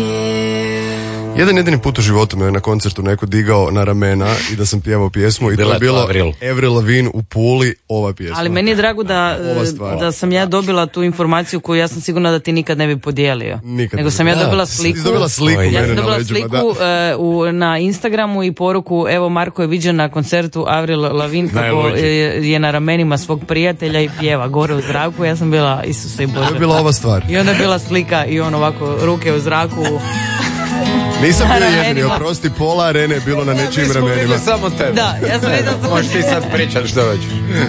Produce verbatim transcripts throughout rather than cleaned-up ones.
Jedan jedini put u životu me je na koncertu neko digao na ramena i da sam pjevao pjesmu i to je bilo Avril Lavigne u Puli, ova pjesma. Ali meni je drago da, da sam ja dobila tu informaciju koju ja sam sigurna da ti nikad ne bi podijelio. Nikad Nego sam ja da. dobila sliku. Dobila sliku ja mene sam dobila na leđima, sliku uh, u, na Instagramu i poruku, evo Marko je viđen na koncertu Avril Lavigne kako je, je na ramenima svog prijatelja i pjeva gore u zraku. Ja sam bila, Isuse i Bože. To je bila ova stvar. I onda je bila slika i on ovako ruke u zraku. Nisam bio jedini, oprosti, pola arene je bilo na nečijim ramenima. Samo tebe. Da, ja sam vidio samo. Možeš ti sad pričati što već.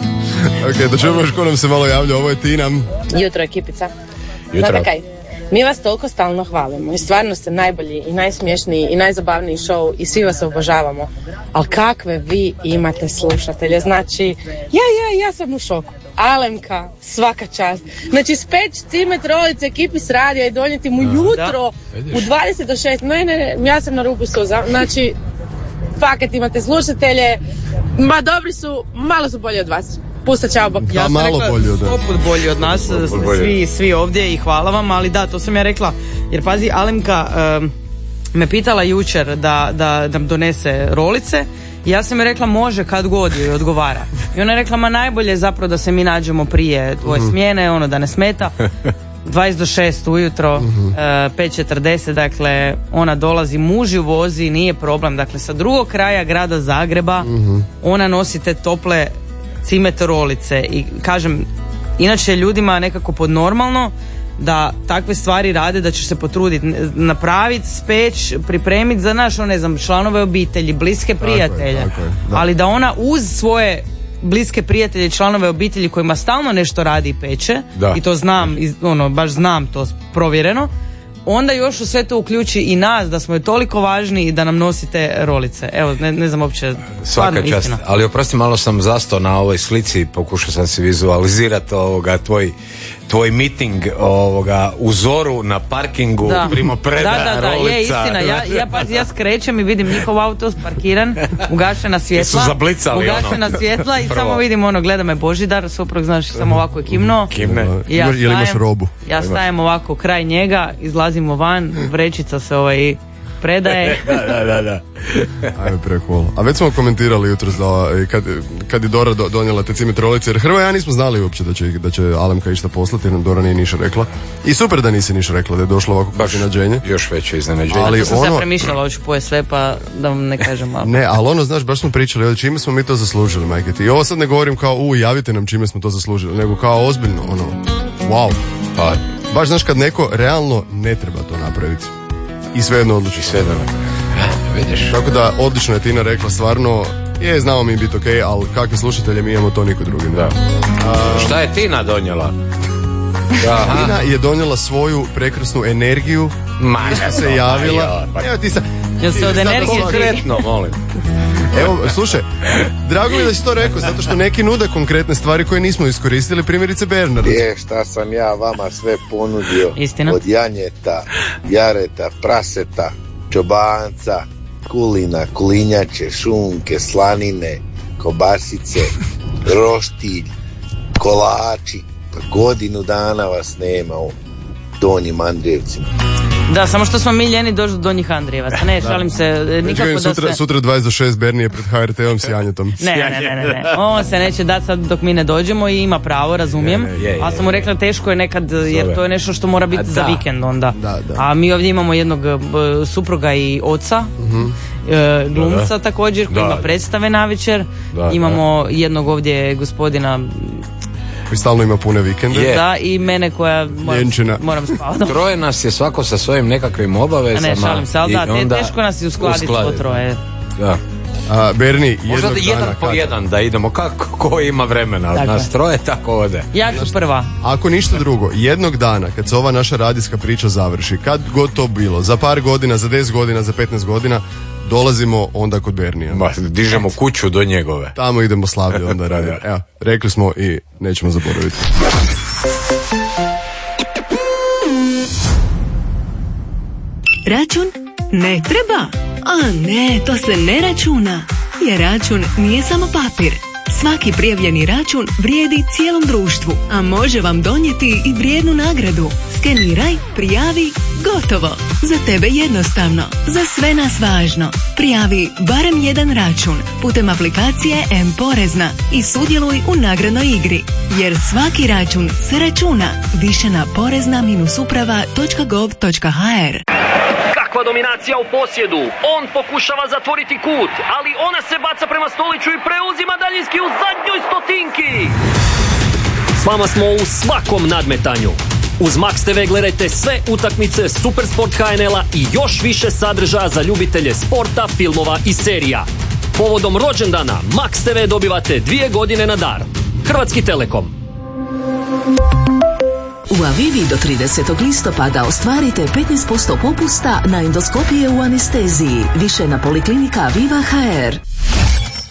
Ok, da čujemo još ko nam se malo javlja, ovo je Tina. Jutro ekipica. Jutro. Znate kaj, mi vas toliko stalno hvalimo i stvarno ste najbolji i najsmješniji i najzabavniji show i svi vas obožavamo. Ali kakve vi imate slušatelje, znači, ja, ja, ja sam u šoku. Alemka, svaka čast. Znači speć cimet rolice ekipi s radija i donijeti mu jutro u dvadeset do šest. Ne, ne, ne, ja sam na rubu suza. Znači, fakat imate slušatelje. Ma dobri su, malo su bolji od vas. Pusta, čao, bok. Ja sam malo bolji od nas. Oput bolji od nas, svi, svi ovdje i hvala vam, ali da, to sam ja rekla. Jer pazi, Alemka um, me pitala jučer da, da nam donese rolice. I ja sam joj rekla može kad god joj odgovara. I ona je rekla ma najbolje je zapravo da se mi nađemo prije tvoje uh-huh. smjene, ono da ne smeta. dvadeset do šest ujutro, uh-huh. pet četrdeset, dakle ona dolazi, muž ju vozi, nije problem. Dakle sa drugog kraja grada Zagreba uh-huh. ona nosi te tople cimet rolice i kažem, inače ljudima nekako podnormalno da takve stvari rade, da će se potruditi napraviti, speć, pripremiti za naš, ne znam, članove obitelji, bliske prijatelje, tako je, tako je, da. Ali da ona uz svoje bliske prijatelje i članove obitelji kojima stalno nešto radi i peče, da. I to znam, ono, baš znam to provjereno, onda još u sve to uključi i nas, da smo joj toliko važni i da nam nosite rolice. Evo, ne, ne znam uopće, stvarno istina. Svaka čast, ali oprosti, malo sam zastao na ovoj slici, pokušao sam si vizualizirati ovoga, tvoj, tvoj miting ovoga, u zoru na parkingu, da. Primopreda, da, da, da, rolica. Je istina, ja, ja, pa, ja skrećem i vidim njihov auto parkiran, ugašena svjetla, su zablicali, ugašena ono. svjetla i Prvo. Samo vidim ono, gleda me Božidar, suprug, znaš, samo ovako je kimno. Kimne. I ja Jel imaš robu? Ja stajem ovako kraj njega, izlazimo van, vrećica se ovaj predaje. da, da, da, da. Ajme, preko. A već smo komentirali jutros da kad, kad je Dora do, donijela te cimet rolice, jer Hrvoje ja nismo znali uopće da će, da će Alemka išta poslati, jer nam Dora nije ništa rekla. I super da nisi ništa rekla, da je došlo ovako iznenađenje. Još veće iznenađenje. Ali ono... sam se premišljala, hoću pojesti sve, pa da vam ne kažem malo. Ne, ali ono, znaš, baš smo pričali, od čime smo mi to zaslužili, majke ti. I ovo sad ne govorim kao, u, javite nam čime smo to zaslužili, nego kao ozbiljno, ono, wow. Pa, baš znaš kad neko realno ne treba to napraviti. I svejedno odluči. I svejedno. Vidiš. Tako da, odlično je Tina rekla, stvarno, je, znamo mi biti okej, okay, ali kakve slušatelje mi imamo, to niko drugi. Da. A, šta je Tina donijela? Tina je donijela svoju prekrasnu energiju. Ma, se javila. Pa, evo ti sa... Jel se od energije konkretno, molim. Evo, slušaj, drago mi je da si to rekao, zato što neki nude konkretne stvari koje nismo iskoristili, primjerice Bernard. Je, šta sam ja vama sve ponudio. Istina. Od janjeta, jareta, praseta, čobanca, kulina, kulinjače, šunke, slanine, kobasice, roštilj, kolači. Pa godinu dana vas nema u Donjim Andrijevcima. Da, samo što smo mi ljeni došli do Donjih Andrijevaca. Ne, šalim se, nikako da sutra, se... Sutra dvadeset do šest Bernije pred H R T-om s janjetom. Ne, ne, ne, ne, ne. On se neće dati sad dok mi ne dođemo i ima pravo, razumijem. Ne, ne, je, je, ali sam mu rekla teško je nekad, jer to je nešto što mora biti za vikend onda. Da, da. A mi ovdje imamo jednog uh, supruga i oca, uh-huh. uh, glumca da, da. također, koji da. ima predstave navečer. Da, imamo da. jednog ovdje gospodina... I stalno ima pune vikende. Je. Da, i mene koja moram, moram spavati. Troje nas je svako sa svojim nekakvim obavezama. A ne, šalim se, ali da, onda teško nas je uskladiti po troje. Da. A, Berni, možda da jedan po kad... jedan da idemo, kako ko ima vremena od nas troje, tako ode. Ja ću prva. Ako ništa drugo, jednog dana kad se ova naša radijska priča završi, kad god to bilo, za par godina, za deset godina, za petnaest godina, dolazimo onda kod Bernija. Ba, dižemo kuću do njegove. Tamo idemo slaviti onda raditi. Evo, rekli smo i nećemo zaboraviti. Račun ne treba? A ne, to se ne računa. Jer račun nije samo papir. Svaki prijavljeni račun vrijedi cijelom društvu, a može vam donijeti i vrijednu nagradu. Skeniraj, prijavi, gotovo. Za tebe jednostavno, za sve nas važno. Prijavi barem jedan račun putem aplikacije M-Porezna i sudjeluj u nagradnoj igri. Jer svaki račun se računa. Više na porezna uprava točka gov točka ha er. Kakva dominacija u posjedu. On pokušava zatvoriti kut, ali ona se baca prema Stoliću i preuzima daljinski u zadnjoj stotinki. S vama smo u svakom nadmetanju. Uz Max te ve gledajte sve utakmice Supersport ha en el-a i još više sadržaja za ljubitelje sporta, filmova i serija. Povodom rođendana Max te ve dobivate dvije godine na dar. Hrvatski Telekom. U Avivi do tridesetog listopada ostvarite petnaest posto popusta na endoskopije u anesteziji. Više na Poliklinika Aviva ha er.